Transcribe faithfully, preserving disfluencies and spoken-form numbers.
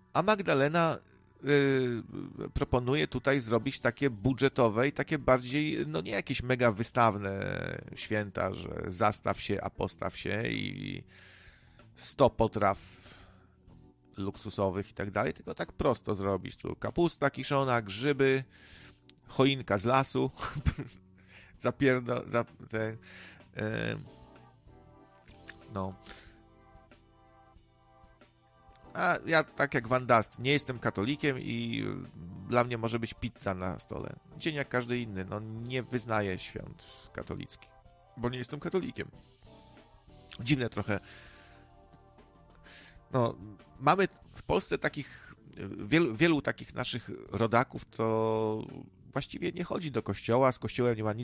A Magdalena y, proponuje tutaj zrobić takie budżetowe i takie bardziej, no nie jakieś mega wystawne święta, że zastaw się, a postaw się i sto potraw luksusowych i tak dalej, tylko tak prosto zrobić. Tu kapusta kiszona, grzyby, choinka z lasu, zapierdo... Za, te, y, no... A ja, tak jak Van Dast, nie jestem katolikiem i dla mnie może być pizza na stole. Dzień jak każdy inny. No nie wyznaję świąt katolickich, bo nie jestem katolikiem. Dziwne trochę. No, mamy w Polsce takich, wielu, wielu takich naszych rodaków, to właściwie nie chodzi do kościoła, z kościołem nie ma nic